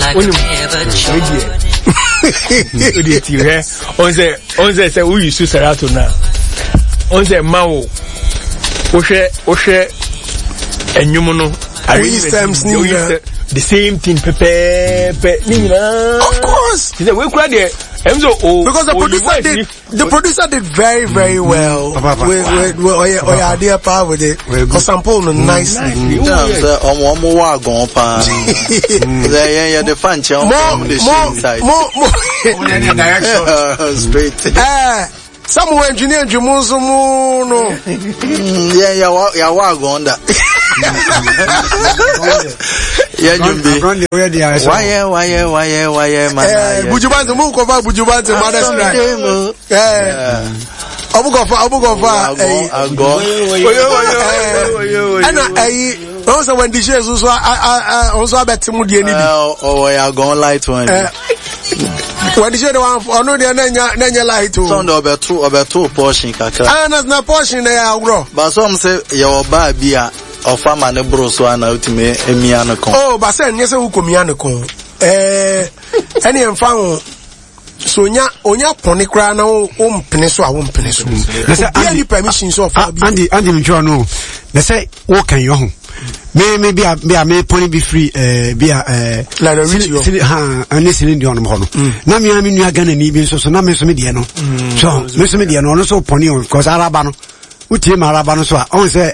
On say we used to Serato now. On say Mao Oshe and Yumuno the same thing pepe. Of course. We cried there. Because the producer did very well with idea power with it. Because sample nicely. More some engineer Jumuzo no. Yeah, Wagonda. Yeah, Jumbi. Why, Bujubanza Mukova, Bujubanza, Mother's Abugofa. And also when the shares also bet to Mudi. Oh, I are going light one. When the shadow or no, they are light to sound about two portion. And that's not portion they are grow. But some say your baby or farmer and bros one out me a mianacon. Oh, but then yes, who come mianacon. Any and found. So onya ponikra na peneso a peneso. Any permission so far. Andy Njono. They say what can you home? Maybe I may pony be free be like a rich and listening on hono. Na me am you gonna need so na me so mediano. So me so mediano no so pony because Arabano. Uti Arabano so on say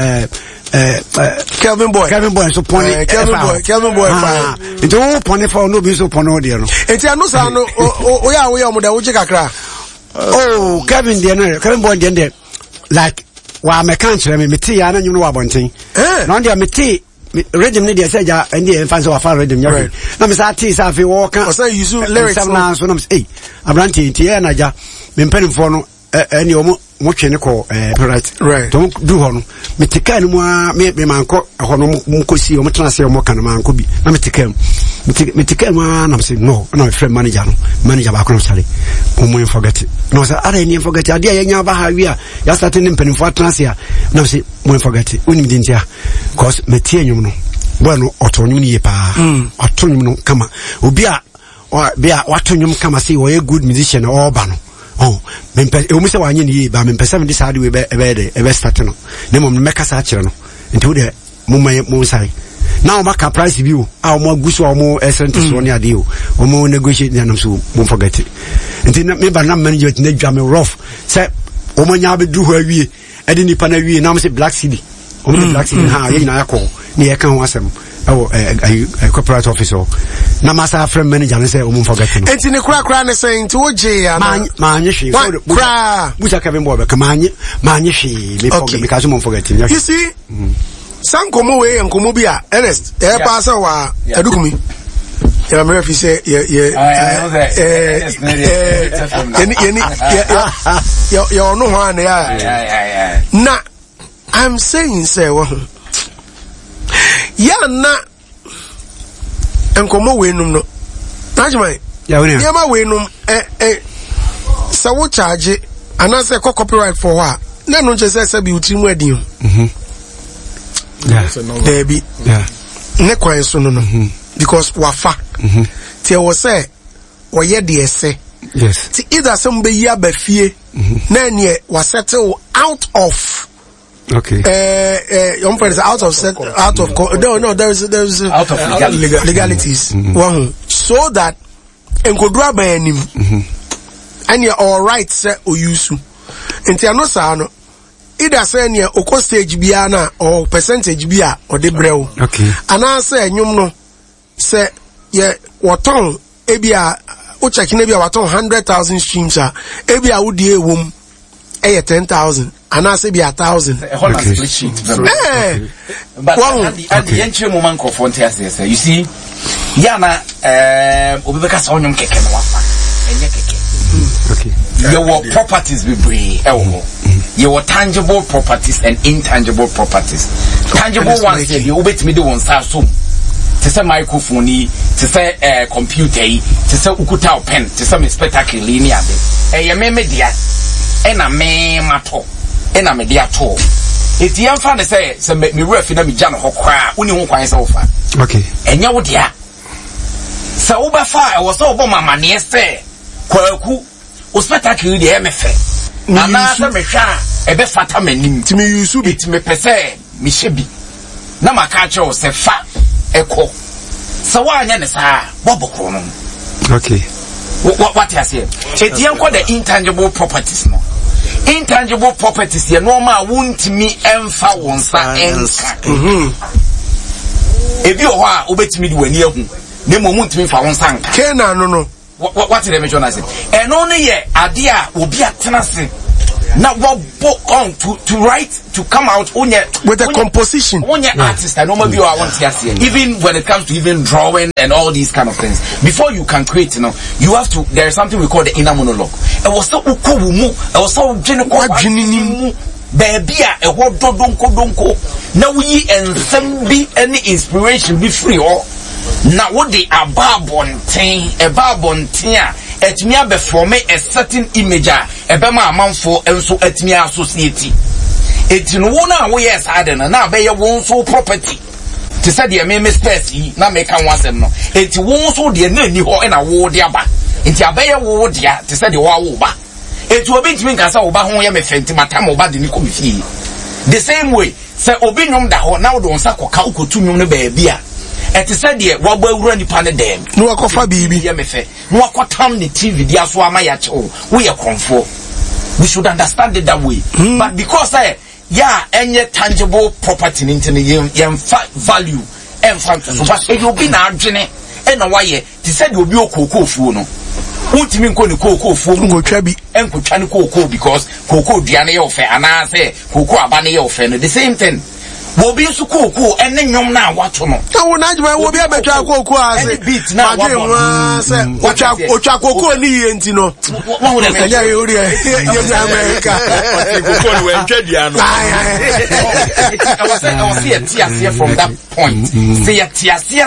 Kelvin boy so pony Kelvin boy fine. It all pony for no be so pony there no. Enti anu sa no we am da wuji kakra. Oh Kelvin boy there like wa me kan kire me ti ya na nyuno wa bonten na on dia me ti rhythm ne dia say ja ndi fan so wa fa rhythm nya na me sa ti sa fe wo kan o say use lyrics na so na me abranti ti ya na ja me mpanimfo no eni o mo twene ko right don't do hono me tika ni me manko hono mo kosi o mo tena se o mo kan manko bi na me tika na me say no na me friend manager ba ko no sale o mo forget no say ara ni forget ade ya nya ba ha wi a ya start ni mpanimfo atena se a na me say mo forget unim din tia cause me tie nyum no bueno otonyum ni pa otonyum no kama obi a watonyum kama say we good musician or ba no. Oh, mempe e umse wanye ni ba mempe 70 side we be start no na mom meka sa kire no nti wo de mo sai na o maka price bi o a mo aguso o mo essence so ne ade o mo negotiate na so mo forget nti me ba na management na dwa me rough say o mo nya be du ho awie e de nipa na wie na mo say black city o mo black city ha ye na yakọ ni ye kan ho asem corporate officer na masa friend manager ne say o mo forget no enti ne kura ne say nti wo je ya ma anye hwe kura busa Kevin boy ka ma anye hwe me forget because mo forget you see sankomo we enkomo bi a Ernest pass wa adukumi ya me refi say ya ono ho an ya na I'm saying say ya na enkomo we num no tajman ya ma we num sa wo charge ana say copyright for what na no nche say bi uti mu adin there be ne kwan so no because wafa tie wo say wo ye de ese yes ti either some be ya ba fie na ne wa settle out of okay your friend is out of no there's out of legalities one so that enkodua ba anim and you all right say oyusu enti ano sa no either say ne okọ stage bia na or percentage bia or de brew okay ana say nyum no say ye woton ebia o check na bia woton 100,000 streams a ebia wo die wom 10,000 and I say be 1,000. A whole split sheet. But at the entry moment of Fontes, you see, Yana, Obeka Sonyum Keke and your properties be brave. Your tangible properties and intangible properties. Tangible ones, you obey me the one Samsung. To say microphone, to say computer, to say ukuta pen, to say spectacle linear. A media, and a me mato. Ena me dia to eti amfa ne say me refi na me gya no hokra uni ho kwan say wo fa okay enya wo dia sa wo ba fa e wo so obo mama ne se kwaku o spectacle de me fe ana sa me hwa e be fata manim timi yusu bi timi pese me hyebi na maka che o se fa eko sa wa anya ne sa bobokro no okay what you say etian ko the intangible properties no intangible properties ye no ma wontimi emfa wonsa enka ebi o ha obetimi di wani ahu ne mo wontimi fa wonsa nka kena no what did I mention as and only ye ade a obi atenase na wo on to write to come out with a composition artist and normal view I want to see even when it comes to even drawing and all these kind of things before you can create you have to there is something we call the inner monologue it was so ukowu it was so genuine baby a ho donko na we ensem bi any inspiration be free or na wo de ababonten a etimi abeform a certain image a ebema amanfo enso etimi associate etinu wo na wo yes ade na be ye won so property to say the me space yi na me kan wasem no enti won so de na ni ho na wo de aba enti abaye wo de to say the wo ba enti obi ntimi nka say wo ba ho ye me fenti matam wo ba de ni komifie the same way say obi nyom da ho na wo don sa koka ukotu nyom no ba bia eti said ye wo gba wura nipa ne dem no akofa bibi ye mefe no akotam ne TV dia so ama ya che wo ye konfo we should understand it that way but because any tangible property into the value and so but e obi na adwene e na waye ti said obi okokofuo no untimi nko ne kokofuo ngotwa bi enkotwa ne kokoko because kokoko dua ne ye ofe ana say kokoko aba ne ye ofe no the same thing wobi su koko ene nyom na wato no na wo na juma wobi abetwa koko ase beat na wa se otwa koko ni yenti no won wo na ya yori ye America koko no entwadia no I was here from that point say tiasia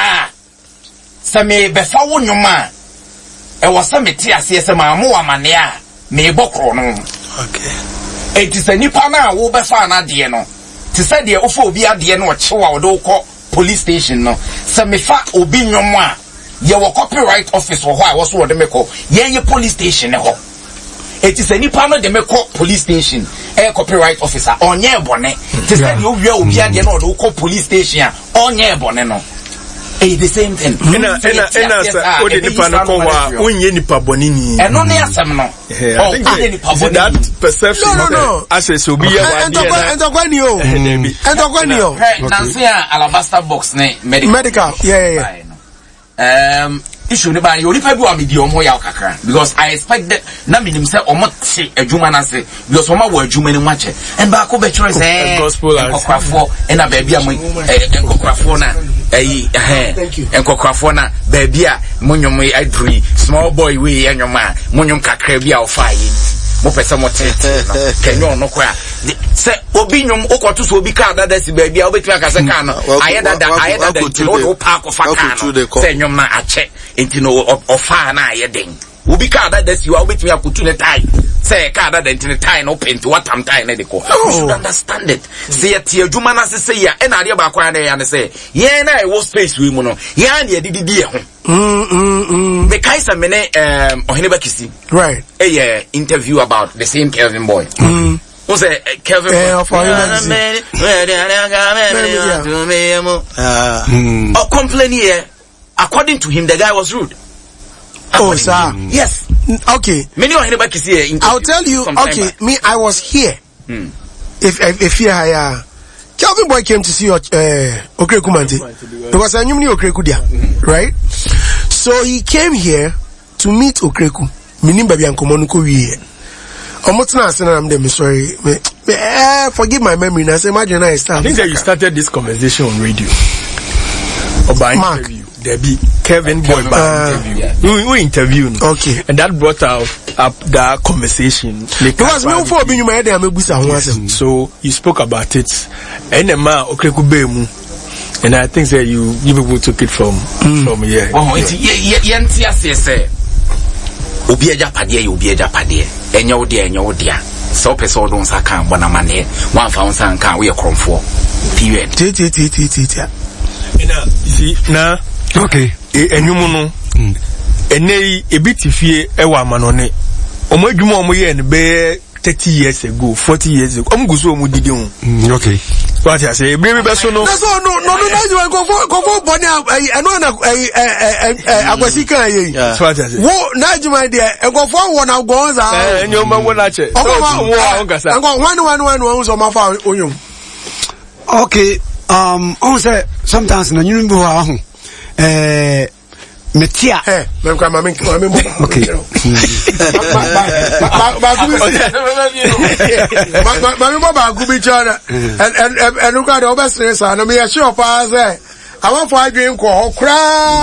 sa me be fa wo nyoma e was me tiasia sa ma mo amane a me bokro no okay it is a nipa na wo be fa na de no to say the ofo obi ade no chewa wo ko police station no se me fa obi nwomo a ye wo copyright office wo ho a wo so wo de me ko ye police station ne ho it is any panel de me ko police station copyright officer onye ebone to say the obi ade no wo ko police station a onye ebone no the same thing ena sa o de nipa no ko wa onye nipa boni ni eno ne asem no o nipa boni that perception no access obi ya wa dia entokwani o Nancy alabaster box ne medical yeah issue ne ba yo nipa bi wa me di omo ya kakra because I expect that na minim say omo te adwuma na se because omo wa adwuma ni mache and ba ko be choice gospel kokofo and na ba bia mo kokofo na kokofo na ba bia monyom adri small boy we anyoma monyom kakra bia ofa yi mo pese mo tete no kenyo no kwa se obi nyom okoto so obi ka dada si ba bia obetumi aka se ka no ayedada o pa ko fa ka no se nyom na ache enti no ofa na ayeden obi ka dada si wa obetumi akotu ne tai se ka dada enti ne tai no penti watam tai ne de ko you should understand it se ya tie adwuma na se ya e na ade ba kwa na ya ne se ye na e wo space we mu no ya na edidi e ho me kaisa mene ohene bakisi right interview about the same Kelvin boy who say Kelvin complaining here according to him the guy was rude. Oh sir, yes, okay, many ohene bakisi I'll tell you okay back. Me I was here if you Kelvin boy came to see your Okreku Mante because I knew Okreku dia, right? So he came here to meet Okreku. Minim baby ankomo no ko wie. Omotina ase na am dem sorry. Forgive my memory na say imagine I start. I think that you started this conversation on radio. Oba interview. Debbie Kevin boy interview. We interviewed. Okay. And that brought up that conversation. Because me for be nyuma dey amebusa ho asem. So you spoke about it. Enema Okreku bemu. And I think that you people took it from here. Oh, yenti ase obi eja pade enya wo dia so pese o don saka bona mane wan fa on sanka we kromfo period you see now okay enyumu no enei ebitifie ewa amanone omo adwuma omo ye ne be 30 years ago 40 years ago omo guso omo didi ho okay what I say be so no no na go boni eno na agwasika ye so what I say wo na juma de egofo wo na go za enyoma wo na che wo ngasa ngo one so ma fa onyum okay on say sometimes na nyunu bi ho aho metia mem kwa mami okay mami ba gubi chana and kwa de obesere sa no me sure pa say awon fo adwen ko okra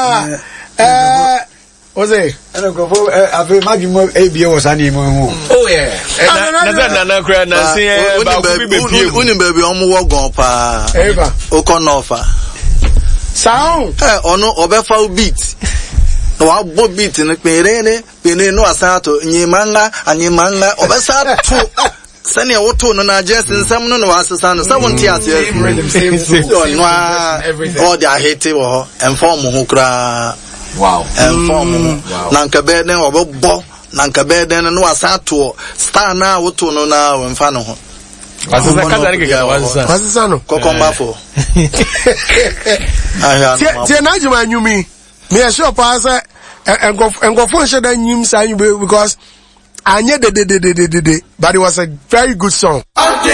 oze ana go fo afi magimo ebie wo sani mo ho oh yeah na kra na sin ba gubi be pie uni baby omo wo gon pa eva okonofa sound ono obefa beat no wa bo beat ne pene no asato nyimanga obesa to sani woto no na just nsam no no asesa no sabonti ase no all the hate wo inform ho kra wow inform na nkabe den obebo na nkabe den no asato star na woto no na wemfa no ho wasisa kaza ni keka wasisa no kokomba fo tie na juma nyumi me sure pass engofo she da nyim sa because anye de but it was a very good song.